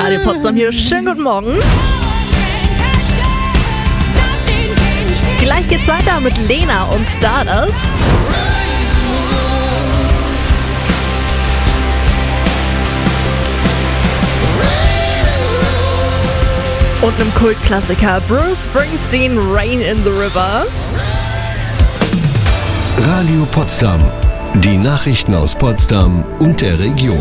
Radio Potsdam hier. Schönen guten Morgen. Gleich geht's weiter mit Lena und Stardust. Und einem Kultklassiker Bruce Springsteen, Rain in the River. Radio Potsdam. Die Nachrichten aus Potsdam und der Region.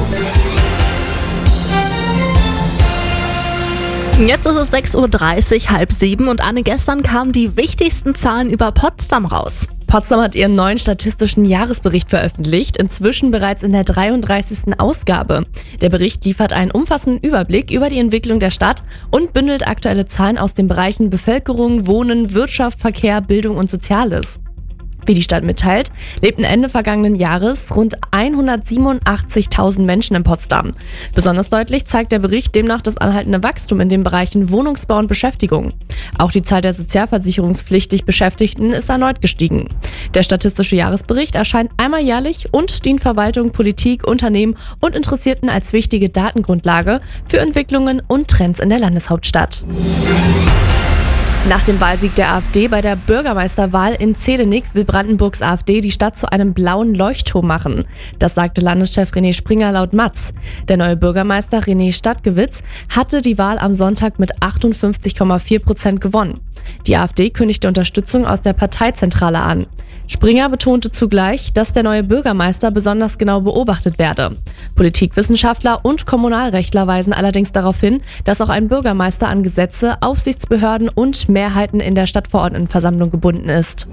Jetzt ist es 6.30 Uhr, 6:30 und Anne, gestern kamen die wichtigsten Zahlen über Potsdam raus. Potsdam hat ihren neuen statistischen Jahresbericht veröffentlicht, inzwischen bereits in der 33. Ausgabe. Der Bericht liefert einen umfassenden Überblick über die Entwicklung der Stadt und bündelt aktuelle Zahlen aus den Bereichen Bevölkerung, Wohnen, Wirtschaft, Verkehr, Bildung und Soziales. Wie die Stadt mitteilt, lebten Ende vergangenen Jahres rund 187.000 Menschen in Potsdam. Besonders deutlich zeigt der Bericht demnach das anhaltende Wachstum in den Bereichen Wohnungsbau und Beschäftigung. Auch die Zahl der sozialversicherungspflichtig Beschäftigten ist erneut gestiegen. Der statistische Jahresbericht erscheint einmal jährlich und dient Verwaltung, Politik, Unternehmen und Interessierten als wichtige Datengrundlage für Entwicklungen und Trends in der Landeshauptstadt. Nach dem Wahlsieg der AfD bei der Bürgermeisterwahl in Zehdenick will Brandenburgs AfD die Stadt zu einem blauen Leuchtturm machen. Das sagte Landeschef René Springer laut Matz. Der neue Bürgermeister René Stadtgewitz hatte die Wahl am Sonntag mit 58,4% gewonnen. Die AfD kündigte Unterstützung aus der Parteizentrale an. Springer betonte zugleich, dass der neue Bürgermeister besonders genau beobachtet werde. Politikwissenschaftler und Kommunalrechtler weisen allerdings darauf hin, dass auch ein Bürgermeister an Gesetze, Aufsichtsbehörden und Mehrheiten in der Stadtverordnetenversammlung gebunden ist.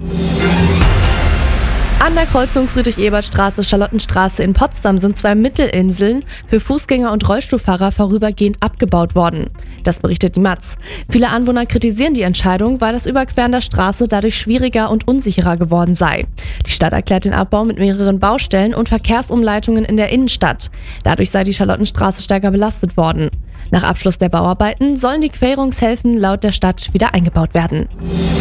An der Kreuzung Friedrich-Ebert-Straße-Charlottenstraße in Potsdam sind 2 Mittelinseln für Fußgänger und Rollstuhlfahrer vorübergehend abgebaut worden. Das berichtet die Matz. Viele Anwohner kritisieren die Entscheidung, weil das Überqueren der Straße dadurch schwieriger und unsicherer geworden sei. Die Stadt erklärt den Abbau mit mehreren Baustellen und Verkehrsumleitungen in der Innenstadt. Dadurch sei die Charlottenstraße stärker belastet worden. Nach Abschluss der Bauarbeiten sollen die Querungshilfen laut der Stadt wieder eingebaut werden.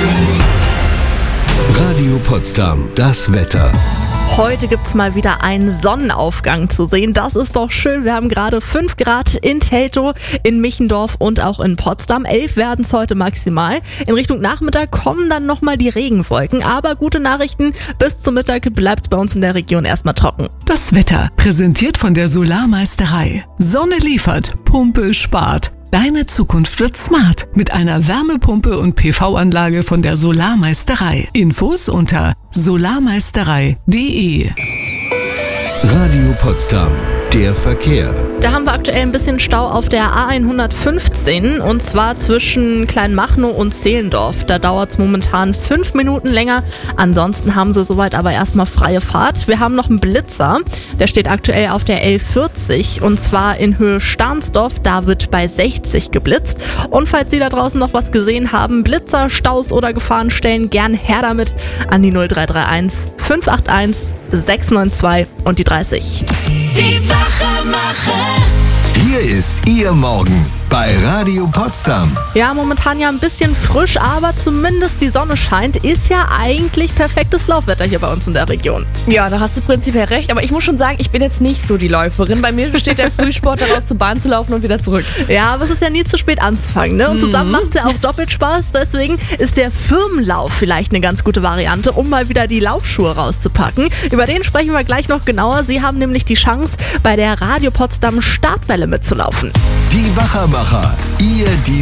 Radio Potsdam, das Wetter. Heute gibt's mal wieder einen Sonnenaufgang zu sehen. Das ist doch schön. Wir haben gerade 5 Grad in Teltow, in Michendorf und auch in Potsdam. 11 werden es heute maximal. In Richtung Nachmittag kommen dann nochmal die Regenwolken. Aber gute Nachrichten, bis zum Mittag bleibt's bei uns in der Region erstmal trocken. Das Wetter, präsentiert von der Solarmeisterei. Sonne liefert, Pumpe spart. Deine Zukunft wird smart mit einer Wärmepumpe und PV-Anlage von der Solarmeisterei. Infos unter solarmeisterei.de. Radio Potsdam, der Verkehr. Da haben wir aktuell ein bisschen Stau auf der A115 und zwar zwischen Kleinmachnow und Zehlendorf. Da dauert es momentan 5 Minuten länger. Ansonsten haben sie soweit aber erstmal freie Fahrt. Wir haben noch einen Blitzer, der steht aktuell auf der L40 und zwar in Höhe Stahnsdorf. Da wird bei 60 geblitzt. Und falls Sie da draußen noch was gesehen haben, Blitzer, Staus oder Gefahrenstellen, gern her damit an die 0331 581 692 und die 30. Die Wachemacher. Hier ist Ihr Morgen bei Radio Potsdam. Ja, momentan ja ein bisschen frisch, aber zumindest die Sonne scheint. Ist ja eigentlich perfektes Laufwetter hier bei uns in der Region. Ja, da hast du prinzipiell recht, aber ich muss schon sagen, ich bin jetzt nicht so die Läuferin. Bei mir besteht der Frühsport daraus, zur Bahn zu laufen und wieder zurück. Ja, aber es ist ja nie zu spät anzufangen, ne? Und zusammen macht es ja auch doppelt Spaß. Deswegen ist der Firmenlauf vielleicht eine ganz gute Variante, um mal wieder die Laufschuhe rauszupacken. Über den sprechen wir gleich noch genauer. Sie haben nämlich die Chance, bei der Radio Potsdam Startwelle mitzulaufen. Die Wachermacher, Ihr